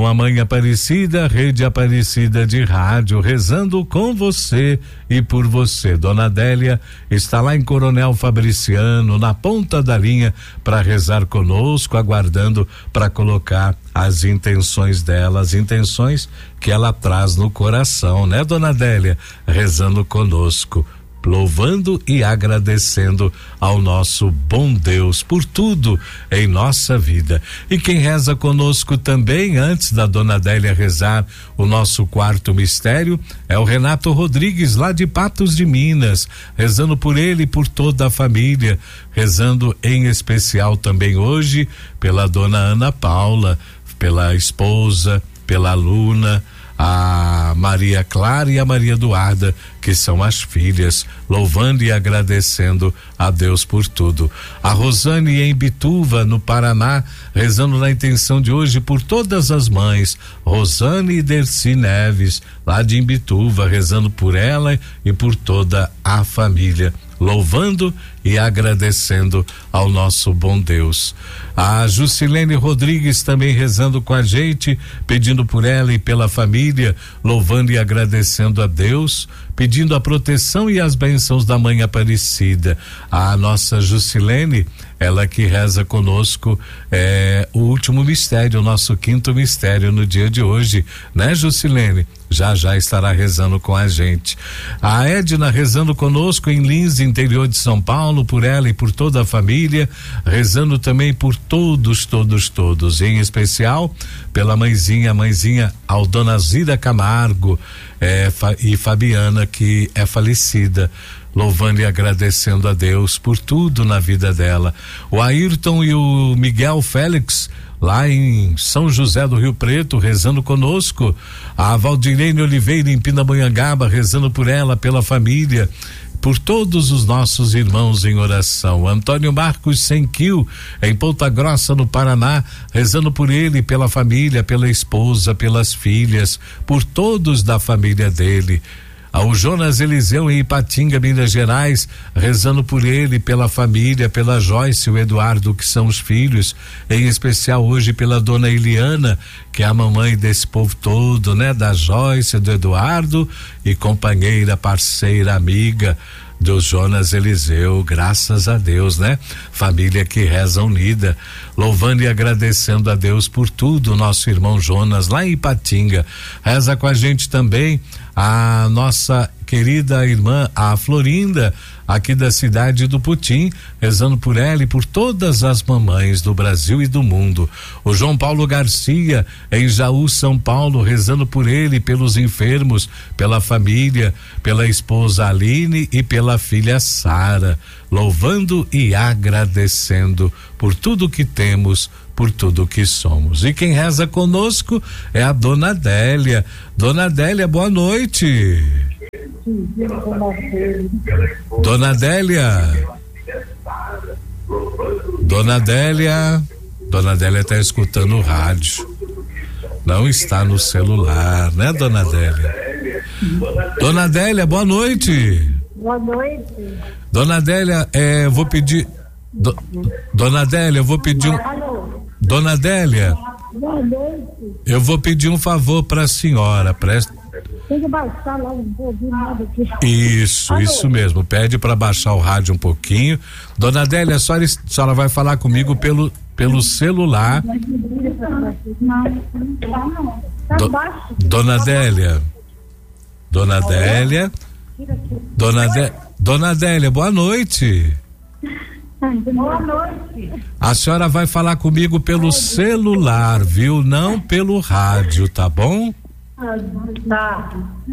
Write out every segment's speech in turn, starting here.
com a Mãe Aparecida, Rede Aparecida de Rádio, rezando com você e por você. Dona Adélia está lá em Coronel Fabriciano, na ponta da linha, para rezar conosco, aguardando para colocar as intenções dela, as intenções que ela traz no coração, né, Dona Adélia? Rezando conosco, louvando e agradecendo ao nosso bom Deus por tudo em nossa vida. E quem reza conosco também, antes da Dona Adélia rezar o nosso quarto mistério, é o Renato Rodrigues, lá de Patos de Minas, rezando por ele e por toda a família, rezando em especial também hoje pela Dona Ana Paula, pela esposa, pela Luna, a Maria Clara e a Maria Eduarda, que são as filhas, louvando e agradecendo a Deus por tudo. A Rosane em Bituva, no Paraná, rezando na intenção de hoje por todas as mães. Rosane e Dercy Neves, lá de Imbituva, rezando por ela e por toda a família, louvando e agradecendo ao nosso bom Deus. A Jusilene Rodrigues também rezando com a gente, pedindo por ela e pela família, louvando e agradecendo a Deus, pedindo a proteção e as bênçãos da Mãe Aparecida. A nossa Jusilene, ela que reza conosco o último mistério, o nosso quinto mistério no dia de hoje, né, Jusilene? Já estará rezando com a gente. A Edna rezando conosco em Lins, interior de São Paulo, por ela e por toda a família, rezando também por todos, em especial pela mãezinha Aldona Zida Camargo e Fabiana, que é falecida, louvando e agradecendo a Deus por tudo na vida dela. O Ayrton e o Miguel Félix, lá em São José do Rio Preto, rezando conosco. A Valdirene Oliveira em Pindamonhangaba, rezando por ela, pela família, por todos os nossos irmãos em oração. Antônio Marcos Senquil, em Ponta Grossa, no Paraná, rezando por ele, pela família, pela esposa, pelas filhas, por todos da família dele. Ao Jonas Eliseu em Ipatinga, Minas Gerais, rezando por ele, pela família, pela Joyce e o Eduardo, que são os filhos, em especial hoje pela Dona Eliana, que é a mamãe desse povo todo, né? Da Joyce, do Eduardo e companheira, parceira, amiga do Jonas Eliseu, graças a Deus, né? Família que reza unida, louvando e agradecendo a Deus por tudo. Nosso irmão Jonas, lá em Ipatinga, reza com a gente também a nossa querida irmã, a Florinda, aqui da cidade do Putim, rezando por ela e por todas as mamães do Brasil e do mundo. O João Paulo Garcia, em Jaú, São Paulo, rezando por ele, pelos enfermos, pela família, pela esposa Aline e pela filha Sara, louvando e agradecendo por tudo que temos, por tudo que somos. E quem reza conosco é a Dona Adélia. Dona Adélia, boa noite. Dona Adélia. Dona Adélia está escutando o rádio. Não está no celular, né, Dona Adélia? Dona Adélia, boa noite. Boa noite. Dona Adélia, vou pedir. Dona Adélia, eu vou pedir Dona Adélia, eu vou pedir um favor para a senhora, presta. Tem que baixar lá, não vou ouvir nada aqui. Isso mesmo, pede para baixar o rádio um pouquinho. Dona Adélia, a senhora vai falar comigo pelo celular. Dona Adélia, boa noite. Boa noite. A senhora vai falar comigo pelo celular, viu? Não pelo rádio, tá bom? Tá.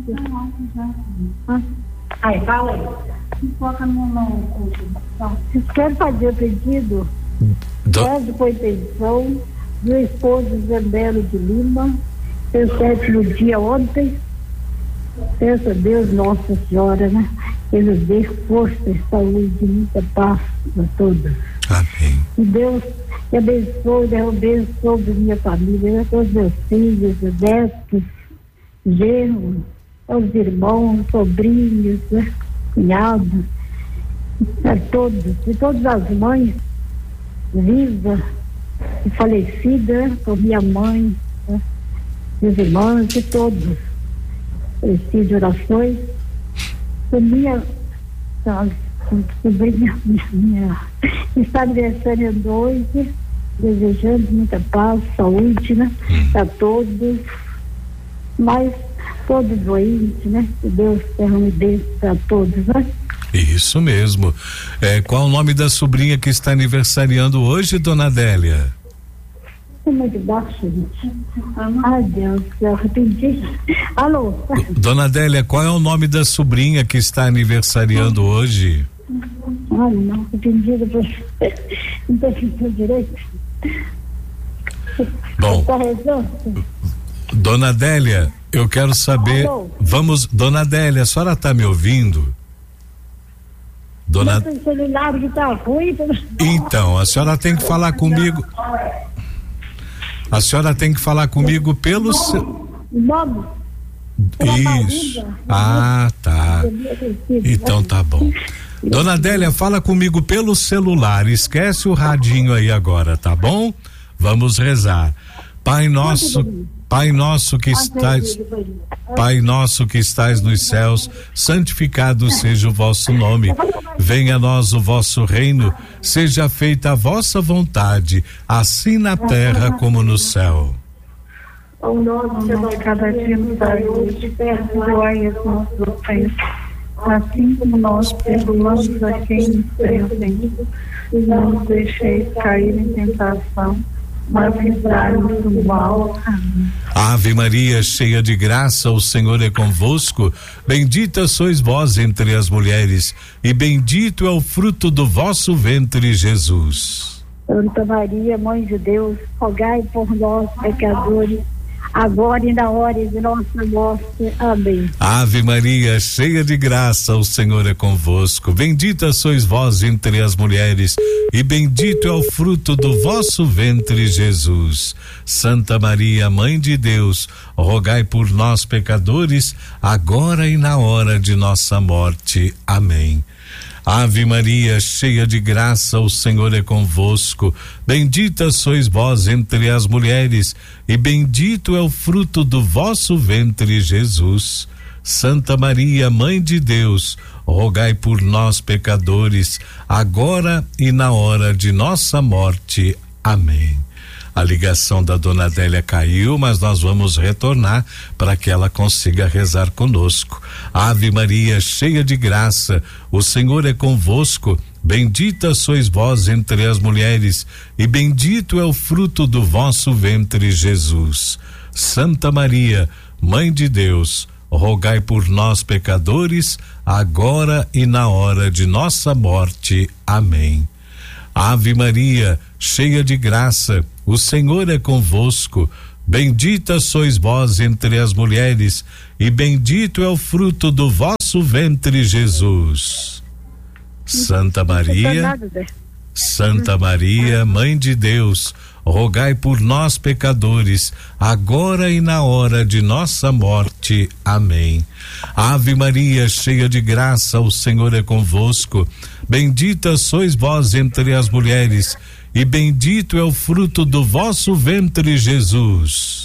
Aí, fala aí. Foca no nome. Vocês querem fazer o pedido? Peço com a intenção do esposo Isabelo de Lima, fez 7º dia ontem. Peço a Deus, Nossa Senhora, né? Ele dê força e saúde e muita paz a todos. Amém. Que Deus te abençoe, derrube sobre minha família, todos meus filhos, netos, genros, os irmãos, sobrinhos, né? Cunhados, a todos, e todas as mães vivas e falecidas, com minha mãe, né? meus irmãos e todos. Preciso de orações. Minha sobrinha está aniversariando hoje, desejando muita paz, saúde, né? Para todos, mas todos doentes, né? Que Deus derrame bênçãos para todos, né? Isso mesmo. Qual o nome da sobrinha que está aniversariando hoje, dona Adélia? É muito baixo, gente. Ai, Deus, eu arrependi. Alô? Dona Adélia, qual é o nome da sobrinha que está aniversariando hoje? Ai, não, arrependi depois. Não percebi direito. Bom, dona Adélia, eu quero saber. Alô? Dona Adélia, a senhora está me ouvindo? Meu celular que tá ruim. Então, a senhora tem que falar comigo. A senhora tem que falar comigo pelo Nome? Isso. Ah, tá. Então tá bom. Dona Adélia, fala comigo pelo celular. Esquece o radinho aí agora, tá bom? Vamos rezar. Pai nosso que estás, Pai nosso que estás nos céus, santificado seja o vosso nome. Venha a nós o vosso reino, seja feita a vossa vontade, assim na terra como no céu. O nosso cada dia nos dai hoje, perdoai as nossas ofensas, assim como nós perdoamos a quem nos tem ofendido, e não nos deixeis cair em tentação, mas livrai-nos do mal. Amém. Ave Maria, cheia de graça, o Senhor é convosco. Bendita sois vós entre as mulheres, e bendito é o fruto do vosso ventre, Jesus. Santa Maria, Mãe de Deus, rogai por nós, pecadores, agora e na hora de nossa morte. Amém. Ave Maria, cheia de graça, o Senhor é convosco. Bendita sois vós entre as mulheres, e bendito é o fruto do vosso ventre, Jesus. Santa Maria, Mãe de Deus, rogai por nós, pecadores, agora e na hora de nossa morte. Amém. Ave Maria, cheia de graça, o Senhor é convosco. Bendita sois vós entre as mulheres, e bendito é o fruto do vosso ventre, Jesus. Santa Maria, Mãe de Deus, rogai por nós, pecadores, agora e na hora de nossa morte. Amém. A ligação da dona Adélia caiu, mas nós vamos retornar para que ela consiga rezar conosco. Ave Maria, cheia de graça, o Senhor é convosco. Bendita sois vós entre as mulheres, e bendito é o fruto do vosso ventre, Jesus. Santa Maria, Mãe de Deus, rogai por nós, pecadores, agora e na hora de nossa morte. Amém. Ave Maria, cheia de graça, o Senhor é convosco. Bendita sois vós entre as mulheres, e bendito é o fruto do vosso ventre, Jesus. Santa Maria, Mãe de Deus, rogai por nós, pecadores, agora e na hora de nossa morte. Amém. Ave Maria, cheia de graça, o Senhor é convosco. Bendita sois vós entre as mulheres, e bendito é o fruto do vosso ventre, Jesus.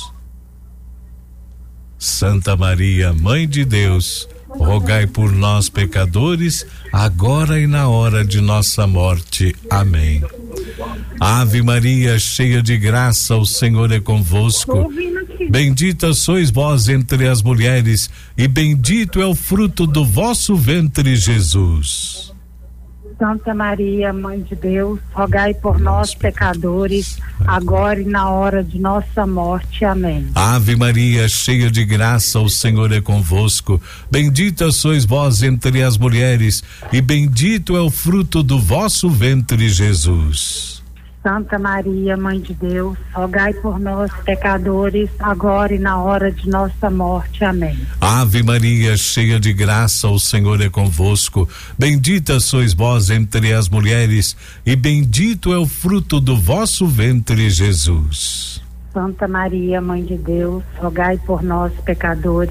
Santa Maria, Mãe de Deus, rogai por nós, pecadores, agora e na hora de nossa morte. Amém. Ave Maria, cheia de graça, o Senhor é convosco. Bendita sois vós entre as mulheres, e bendito é o fruto do vosso ventre, Jesus. Santa Maria, Mãe de Deus, rogai por nós, pecadores, agora e na hora de nossa morte. Amém. Ave Maria, cheia de graça, o Senhor é convosco. Bendita sois vós entre as mulheres, e bendito é o fruto do vosso ventre, Jesus. Santa Maria, Mãe de Deus, rogai por nós, pecadores, agora e na hora de nossa morte. Amém. Ave Maria, cheia de graça, o Senhor é convosco. Bendita sois vós entre as mulheres, e bendito é o fruto do vosso ventre, Jesus. Santa Maria, Mãe de Deus, rogai por nós, pecadores,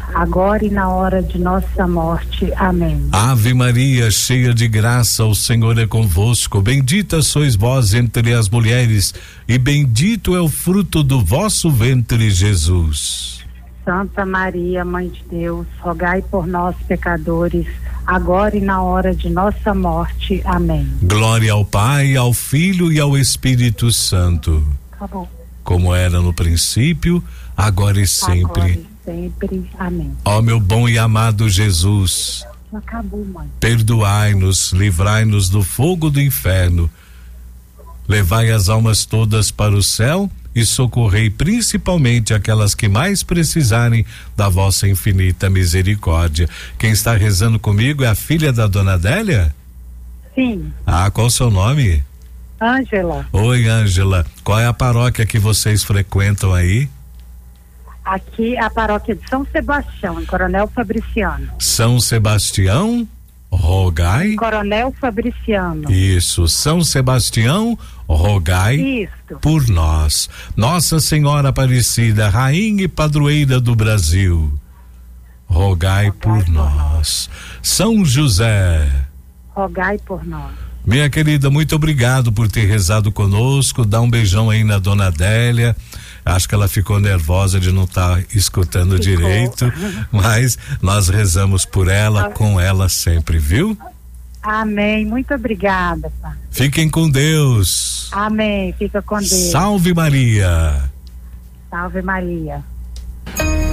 agora e na hora de nossa morte. Amém. Ave Maria, cheia de graça, o Senhor é convosco. Bendita sois vós entre as mulheres, e bendito é o fruto do vosso ventre, Jesus. Santa Maria, Mãe de Deus, rogai por nós, pecadores, agora e na hora de nossa morte. Amém. Glória ao Pai, ao Filho e ao Espírito Santo. Acabou. Como era no princípio, agora e sempre. Agora e sempre. Amém. Ó meu bom e amado Jesus, Acabou, mãe. perdoai-nos, livrai-nos do fogo do inferno, levai as almas todas para o céu e socorrei principalmente aquelas que mais precisarem da vossa infinita misericórdia. Quem está rezando comigo é a filha da dona Adélia? Sim. Ah, qual o seu nome? Ângela. Oi, Ângela. Qual é a paróquia que vocês frequentam aí? Aqui a paróquia de São Sebastião, em Coronel Fabriciano. São Sebastião, rogai. Coronel Fabriciano. Isso, São Sebastião, rogai Isso. por nós. Nossa Senhora Aparecida, rainha e padroeira do Brasil, rogai por nós. São José, Rogai por nós. minha querida, muito obrigado por ter rezado conosco. Dá um beijão aí na dona Adélia. Acho que ela ficou nervosa de não estar escutando direito, mas nós rezamos por ela, com ela sempre, viu? Amém. Muito obrigada, pai. Fiquem com Deus. Amém. Fica com Deus. Salve Maria. Salve Maria.